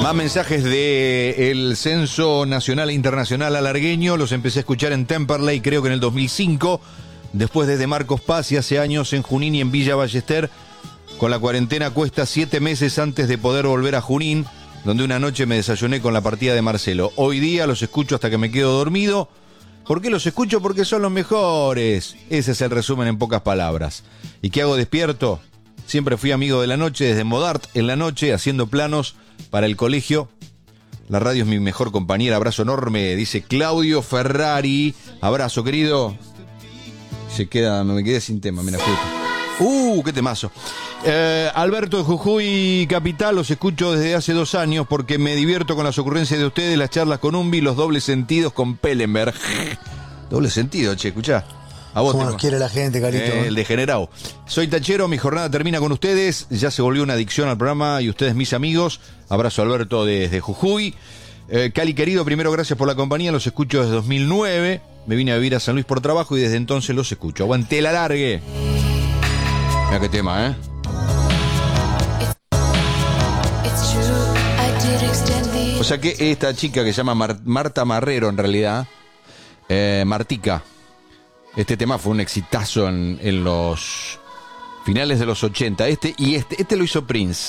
Más mensajes del Censo Nacional e Internacional Alargueño. Los empecé a escuchar en Temperley, creo que en el 2005. Después desde Marcos Paz y hace años en Junín y en Villa Ballester. Con la cuarentena cuesta 7 meses antes de poder volver a Junín, donde una noche me desayuné con la partida de Marcelo. Hoy día los escucho hasta que me quedo dormido. ¿Por qué los escucho? Porque son los mejores. Ese es el resumen en pocas palabras. ¿Y qué hago despierto? Siempre fui amigo de la noche, desde Modart en la noche, haciendo planos para el colegio. La radio es mi mejor compañera. Abrazo enorme, dice Claudio Ferrari. Abrazo, querido. Me quedé sin tema, mira, justo. Qué temazo. Alberto de Jujuy Capital, los escucho desde hace 2 años porque me divierto con las ocurrencias de ustedes, las charlas con Umbi, los dobles sentidos con Pellenberg. Doble sentido, che, escuchá. A vos ¿Cómo nos quiere la gente, Carito? El degenerado. Soy tachero, mi jornada termina con ustedes. Ya se volvió una adicción al programa y ustedes mis amigos. Abrazo Alberto desde Jujuy. Cali querido, primero gracias por la compañía. Los escucho desde 2009. Me vine a vivir a San Luis por trabajo y desde entonces los escucho. Aguante la largue. Mira qué tema, ¿eh? O sea que esta chica que se llama Marta Marrero, en realidad, Martica, este tema fue un exitazo en los finales de los 80. Este lo hizo Prince.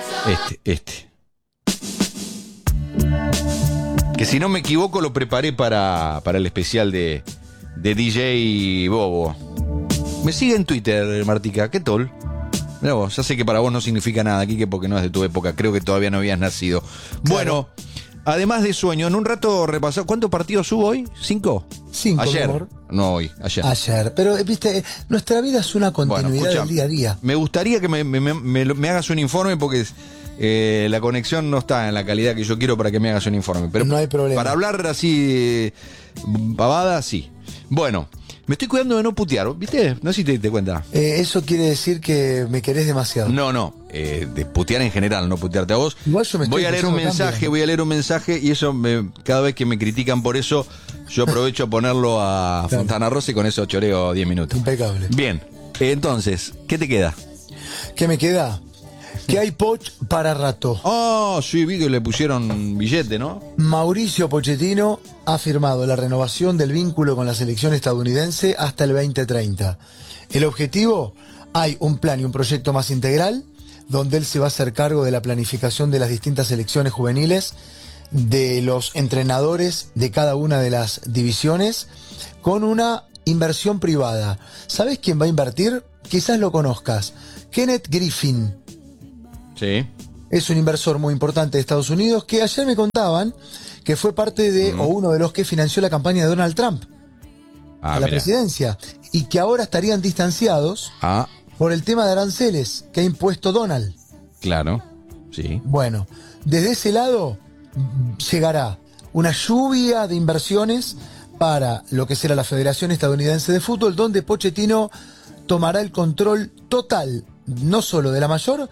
Que si no me equivoco lo preparé para el especial de DJ Bobo. Me sigue en Twitter, Martica, ¿qué tal? Mirá vos, ya sé que para vos no significa nada, Quique, porque no es de tu época, creo que todavía no habías nacido. Claro. Bueno, además de sueño, en un rato repasamos. ¿Cuántos partidos hubo hoy? ¿5? 5, ayer. amor. No hoy, ayer. Ayer, pero viste, nuestra vida es una continuidad del día a día. Me gustaría que me hagas un informe porque la conexión no está en la calidad que yo quiero para que me hagas un informe. Pero no hay problema. Para hablar así, pavada, sí. Bueno. Me estoy cuidando de no putear, ¿viste? No sé si te diste cuenta. Eso quiere decir que me querés demasiado. No, de putear en general, no putearte a vos. Igual yo me voy a leer un mensaje y eso, cada vez que me critican por eso, yo aprovecho a ponerlo a claro. Fontana Rosa y con eso choreo 10 minutos. Impecable. Bien, entonces, ¿qué te queda? ¿Qué me queda? Que hay Poch para rato. Oh, sí, vi que le pusieron billete, ¿no? Mauricio Pochettino ha firmado la renovación del vínculo con la selección estadounidense hasta el 2030. El objetivo, hay un plan y un proyecto más integral, donde él se va a hacer cargo de la planificación de las distintas selecciones juveniles, de los entrenadores de cada una de las divisiones, con una inversión privada. ¿Sabés quién va a invertir? Quizás lo conozcas. Kenneth Griffin. Sí. Es un inversor muy importante de Estados Unidos que ayer me contaban que fue parte de, o uno de los que financió la campaña de Donald Trump a la presidencia, y que ahora estarían distanciados por el tema de aranceles que ha impuesto Donald. Claro, sí. Bueno, desde ese lado llegará una lluvia de inversiones para lo que será la Federación Estadounidense de Fútbol, donde Pochettino tomará el control total, no solo de la mayor,